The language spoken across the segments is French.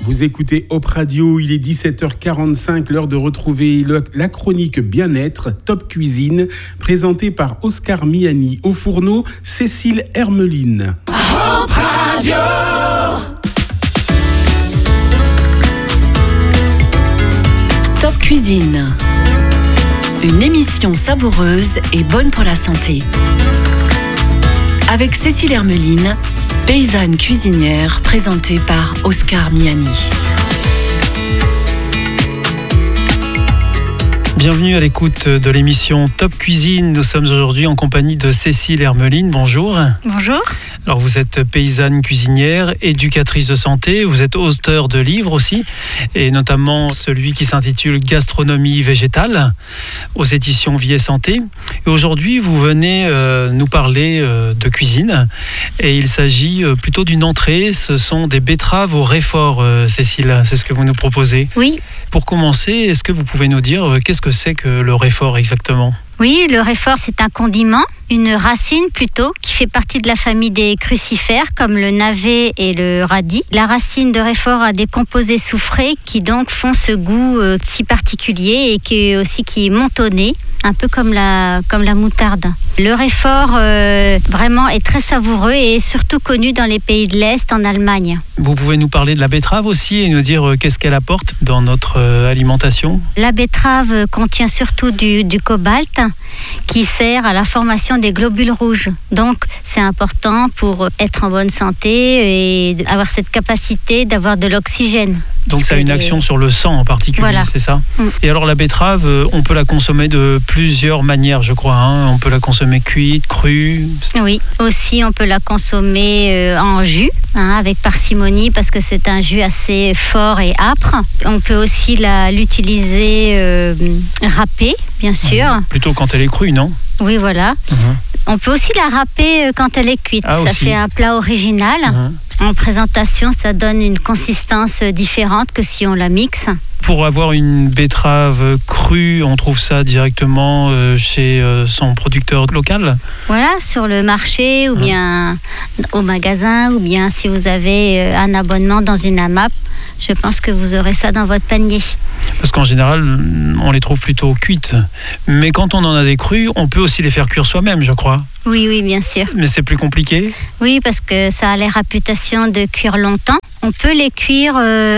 Vous écoutez Hop Radio, il est 17h45, l'heure de retrouver la chronique Bien-être, Top Cuisine, présentée par Oscar Miani. Au fourneau, Cécile Hermeline. Hop Radio. Top Cuisine, une émission savoureuse et bonne pour la santé. Avec Cécile Hermeline, paysanne cuisinière, présentée par Oscar Miani. Bienvenue à l'écoute de l'émission Top Cuisine. Nous sommes aujourd'hui en compagnie de Cécile Hermeline. Bonjour. Bonjour. Alors vous êtes paysanne cuisinière, éducatrice de santé, vous êtes auteur de livres aussi, et notamment celui qui s'intitule Gastronomie végétale aux éditions Vie et Santé. Et aujourd'hui vous venez nous parler de cuisine, et il s'agit plutôt d'une entrée, ce sont des betteraves au réfort, Cécile, c'est ce que vous nous proposez. Oui. Pour commencer, est-ce que vous pouvez nous dire qu'est-ce que c'est que le réfort exactement ? Oui, le réfort, c'est un condiment, une racine plutôt, qui fait partie de la famille des crucifères, comme le navet et le radis. La racine de réfort a des composés soufrés qui donc font ce goût si particulier et qui est montonné, un peu comme la moutarde. Le réfort vraiment est très savoureux et est surtout connu dans les pays de l'Est, en Allemagne. Vous pouvez nous parler de la betterave aussi et nous dire qu'est-ce qu'elle apporte dans notre alimentation ? La betterave contient surtout du cobalt qui sert à la formation des globules rouges. Donc c'est important pour être en bonne santé et avoir cette capacité d'avoir de l'oxygène. Donc ça a une action sur le sang en particulier, voilà. C'est ça ? Et alors la betterave, on peut la consommer de plusieurs manières, je crois. On peut la consommer cuite, crue. Oui, aussi on peut la consommer en jus, avec parcimonie, parce que c'est un jus assez fort et âpre. On peut aussi l'utiliser râpée, bien sûr. Plutôt quand elle est crue, non ? Oui, voilà. On peut aussi la râper quand elle est cuite. Ça aussi fait un plat original. En présentation, ça donne une consistance différente que si on la mixe. Pour avoir une betterave crue, on trouve ça directement chez son producteur local ? Voilà, sur le marché ou bien au magasin, ou bien si vous avez un abonnement dans une AMAP, je pense que vous aurez ça dans votre panier. Parce qu'en général, on les trouve plutôt cuites. Mais quand on en a des crues, on peut aussi les faire cuire soi-même, je crois. Oui, bien sûr. Mais c'est plus compliqué ? Oui, parce que ça a la réputation de cuire longtemps. On peut les cuire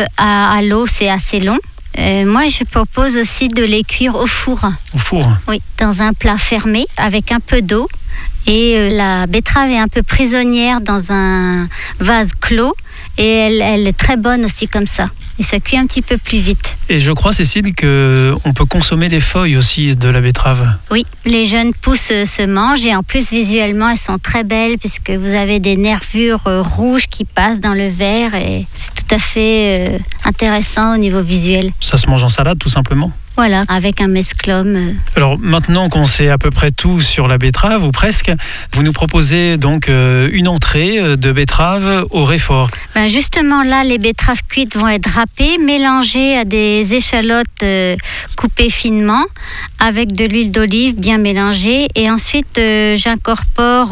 à l'eau, c'est assez long. Moi, je propose aussi de les cuire au four. Au four ? Oui, dans un plat fermé, avec un peu d'eau. Et la betterave est un peu prisonnière dans un vase clos. Et elle est très bonne aussi comme ça. Et ça cuit un petit peu plus vite. Et je crois, Cécile, qu'on peut consommer les feuilles aussi de la betterave. Oui, les jeunes pousses se mangent et en plus visuellement elles sont très belles puisque vous avez des nervures rouges qui passent dans le verre et c'est tout à fait intéressant au niveau visuel. Ça se mange en salade tout simplement ? Voilà, avec un mesclum. Alors maintenant qu'on sait à peu près tout sur la betterave, ou presque, vous nous proposez donc une entrée de betterave au réfort. Justement là, les betteraves cuites vont être râpées, mélangées à des échalotes coupées finement, avec de l'huile d'olive bien mélangée. Et ensuite, j'incorpore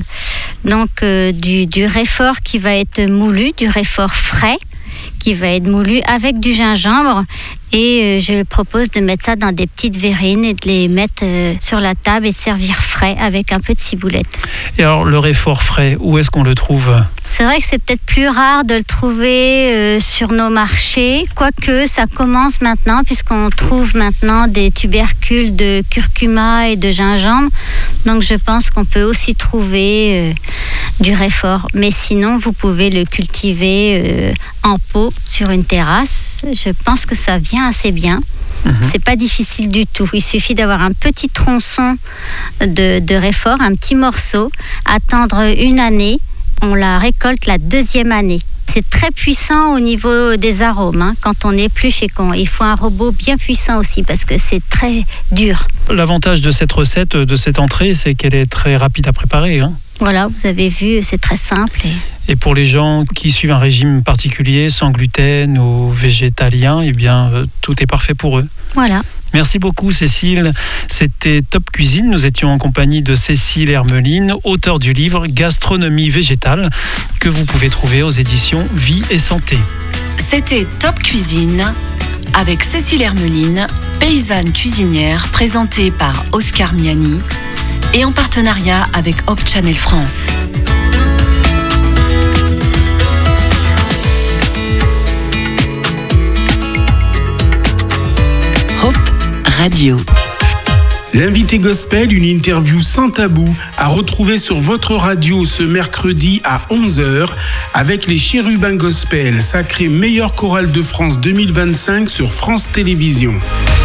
du réfort qui va être moulu, du réfort frais, qui va être moulu avec du gingembre. Et je propose de mettre ça dans des petites verrines et de les mettre sur la table et de servir frais avec un peu de ciboulette. Et alors le réfort frais, où est-ce qu'on le trouve ? C'est vrai que c'est peut-être plus rare de le trouver sur nos marchés, quoique ça commence maintenant puisqu'on trouve maintenant des tubercules de curcuma et de gingembre. Donc je pense qu'on peut aussi trouver du réfort. Mais sinon, vous pouvez le cultiver en pot sur une terrasse. Je pense que ça vient assez bien. C'est pas difficile du tout. Il suffit d'avoir un petit tronçon de réfort, un petit morceau, attendre une année. On la récolte la deuxième année. C'est très puissant au niveau des arômes. Quand on épluche il faut un robot bien puissant aussi parce que c'est très dur. L'avantage de cette recette, de cette entrée, c'est qu'elle est très rapide à préparer. Voilà, vous avez vu, c'est très simple. Et pour les gens qui suivent un régime particulier, sans gluten ou végétalien, tout est parfait pour eux. Voilà. Merci beaucoup Cécile. C'était Top Cuisine. Nous étions en compagnie de Cécile Hermeline, auteure du livre Gastronomie végétale, que vous pouvez trouver aux éditions Vie et Santé. C'était Top Cuisine avec Cécile Hermeline, paysanne cuisinière, présentée par Oscar Miani et en partenariat avec Hope Channel France. Hope Radio. L'invité gospel, une interview sans tabou, à retrouver sur votre radio ce mercredi à 11h avec les Chérubins Gospel, sacré meilleure chorale de France 2025 sur France Télévisions.